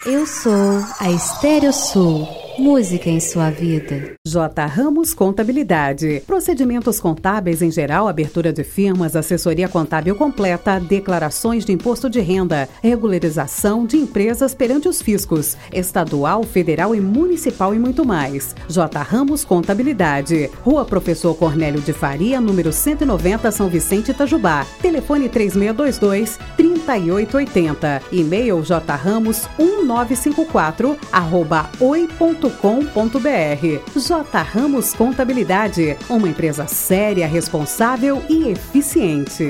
Eu sou a Estéreo Sul. Música em sua vida. J. Ramos Contabilidade. Procedimentos contábeis em geral, abertura de firmas, assessoria contábil completa, declarações de imposto de renda, regularização de empresas perante os fiscos, estadual, federal e municipal e muito mais. J. Ramos Contabilidade. Rua Professor Cornélio de Faria, número 190, São Vicente, Itajubá. Telefone 3622-3880. E-mail jramos1954@oi.com.br. J. Ramos Contabilidade, uma empresa séria, responsável e eficiente.